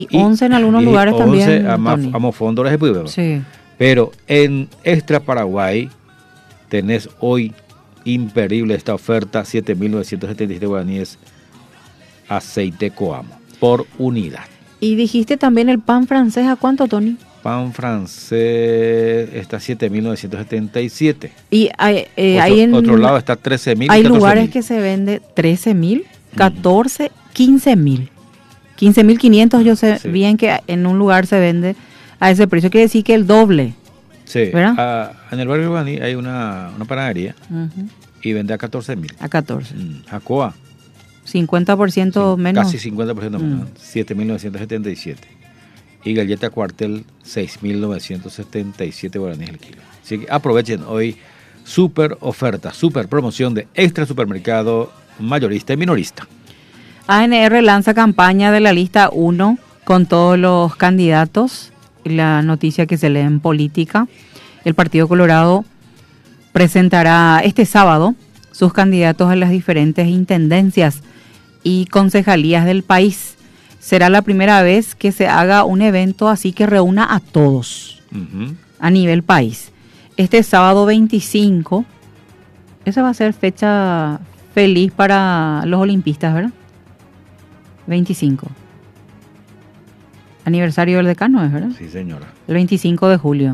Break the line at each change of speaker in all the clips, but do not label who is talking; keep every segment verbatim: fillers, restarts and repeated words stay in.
Y once en algunos
y
lugares también,
a,
Tony.
a Mofondo les puede ver.
Sí.
Pero en Extra Paraguay tenés hoy imperdible esta oferta, siete mil novecientos setenta y siete guaraníes, aceite Coamo, por unidad.
Y dijiste también el pan francés, ¿a cuánto, Tony?
Pan francés está siete mil novecientos setenta y siete.
Y hay, eh,
otro,
hay en
otro lado está trece mil.
Hay lugares que se vende trece mil, catorce, quince mil. quince mil quinientos yo sé sí. bien que en un lugar se vende a ese precio. Quiere decir que el doble.
Sí, a, en el barrio Guaní hay una, una panadería uh-huh. y vende a catorce mil.
A catorce.
Mm, Jacoa.
cincuenta por ciento sí, menos.
Casi cincuenta por ciento mm. menos. siete mil novecientos setenta y siete. Y galleta cuartel, seis mil novecientos setenta y siete guaraníes el kilo. Así que aprovechen hoy super oferta, super promoción de Extra Supermercado Mayorista y Minorista.
A N R lanza campaña de la lista uno con todos los candidatos. La noticia que se lee en política. El Partido Colorado presentará este sábado sus candidatos a las diferentes intendencias y concejalías del país. Será la primera vez que se haga un evento así que reúna a todos uh-huh. a nivel país. Este sábado veinticinco, esa va a ser fecha feliz para los olimpistas, ¿verdad? veinticinco. Aniversario del decano, ¿es verdad?
Sí, señora.
El veinticinco de julio.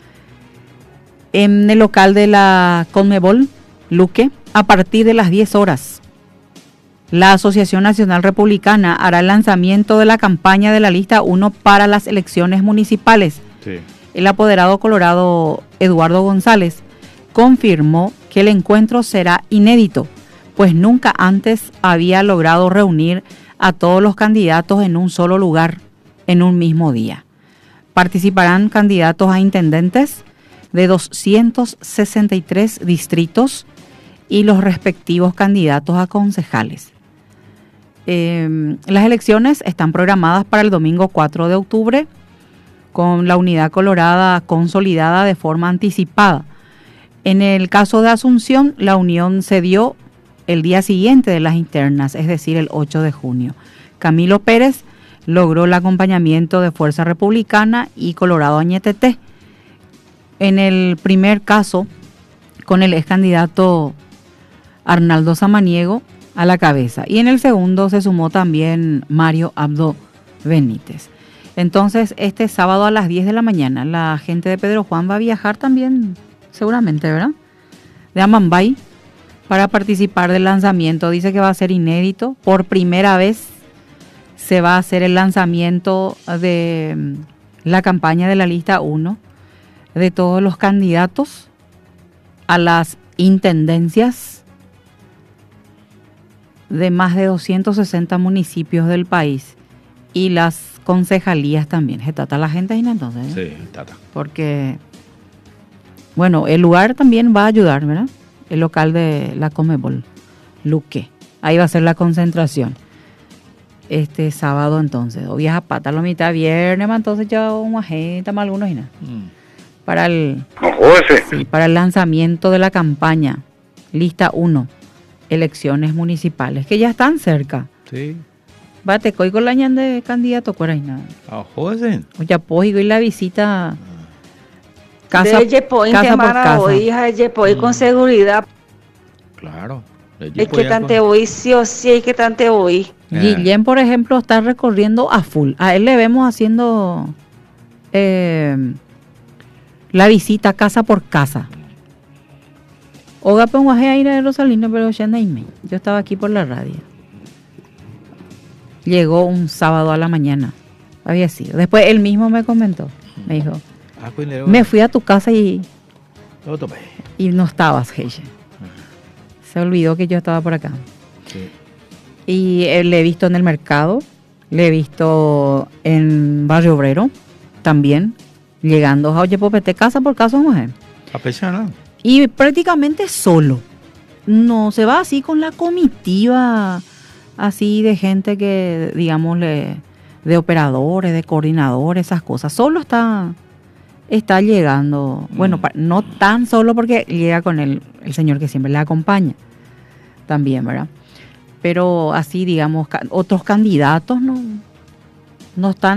En el local de la Conmebol, Luque, a partir de las diez horas, la Asociación Nacional Republicana hará el lanzamiento de la campaña de la lista uno para las elecciones municipales.
Sí.
El apoderado colorado Eduardo González confirmó que el encuentro será inédito, pues nunca antes había logrado reunir a todos los candidatos en un solo lugar, en un mismo día. Participarán candidatos a intendentes de doscientos sesenta y tres distritos y los respectivos candidatos a concejales. Eh, las elecciones están programadas para el domingo cuatro de octubre, con la unidad colorada consolidada de forma anticipada. En el caso de Asunción, la unión se dio el día siguiente de las internas, es decir, el ocho de junio. Camilo Pérez logró el acompañamiento de Fuerza Republicana y Colorado Añetete. En el primer caso, con el ex candidato Arnaldo Samaniego a la cabeza. Y en el segundo se sumó también Mario Abdo Benítez. Entonces, este sábado a las diez de la mañana, la gente de Pedro Juan va a viajar también, seguramente, ¿verdad? De Amambay, para participar del lanzamiento. Dice que va a ser inédito. Por primera vez se va a hacer el lanzamiento de la campaña de la lista uno de todos los candidatos a las intendencias de más de doscientos sesenta municipios del país y las concejalías también. Se trata la gente ahí entonces, ¿eh?
Sí, tata.
Porque, bueno, el lugar también va a ayudar, ¿verdad? El local de la Conmebol, Luque. Ahí va a ser la concentración. Este sábado entonces. O viaja pata la mitad viernes, entonces ya un agente, más algunos y nada. Mm. Para el, sí, para el lanzamiento de la campaña, lista uno, elecciones municipales, que ya están cerca.
Sí.
Bate, coy con la ñan de candidato, por ahí nada.
Ah, joder.
O ya pues, y la visita casa,
casa por casa. Hoy, mm. con seguridad.
Claro.
Es que tante hoy, sí o sí, es que tante hoy.
Guillén, por ejemplo, está recorriendo a full. A él le vemos haciendo eh, la visita casa por casa. Oga Penguaje a ir a Rosalina, pero ya no hay. Yo estaba aquí por la radio. Llegó un sábado a la mañana. Había sido. Después él mismo me comentó. Me dijo, me fui a tu casa y y no estabas, Heije. Se olvidó que yo estaba por acá. Sí. Y eh, le he visto en el mercado, le he visto en Barrio Obrero, también, llegando a Oyepopete, casa por casa, mujer.
A pesar, ¿no?
Y prácticamente solo. No, se va así con la comitiva, así de gente que, digamos, le, de operadores, de coordinadores, esas cosas. Solo está, está llegando, mm. bueno, no tan solo porque llega con el, el señor que siempre le acompaña, también, ¿verdad? Pero así, digamos, otros candidatos no, no están